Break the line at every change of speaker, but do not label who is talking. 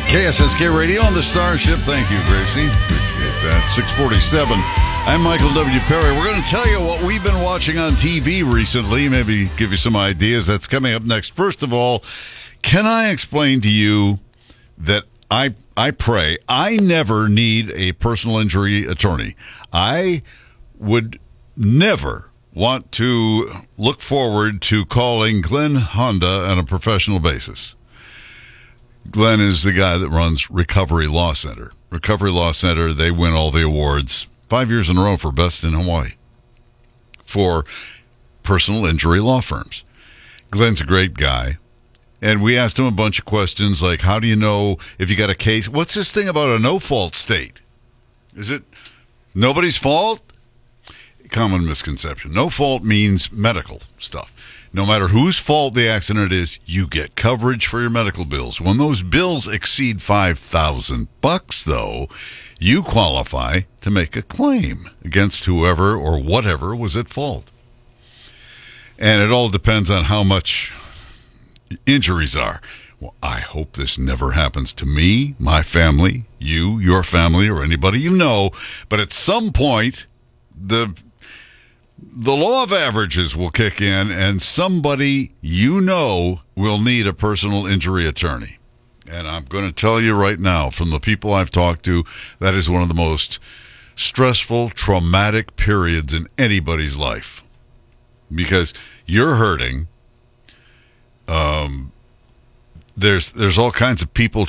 KSSK Radio on the Starship. Thank you, Gracie. Appreciate that. 647. I'm Michael W. Perry. We're going to tell you what we've been watching on TV recently, maybe give you some ideas. That's coming up next. First of all, can I explain to you that I pray I never need a personal injury attorney. I would never want to look forward to calling Glenn Honda on a professional basis. Glenn is the guy that runs Recovery Law Center. Recovery Law Center, they win all the awards 5 years in a row for Best in Hawaii for personal injury law firms. Glenn's a great guy. And we asked him a bunch of questions like, how do you know if you got a case? What's this thing about a no-fault state? Is it nobody's fault? Common misconception. No fault means medical stuff. No matter whose fault the accident is, you get coverage for your medical bills. When those bills exceed $5,000, though, you qualify to make a claim against whoever or whatever was at fault. And it all depends on how much injuries are. Well, I hope this never happens to me, my family, you, your family, or anybody you know. But at some point, the law of averages will kick in, and somebody you know will need a personal injury attorney. And I'm going to tell you right now, from the people I've talked to, that is one of the most stressful, traumatic periods in anybody's life. Because you're hurting. There's all kinds of people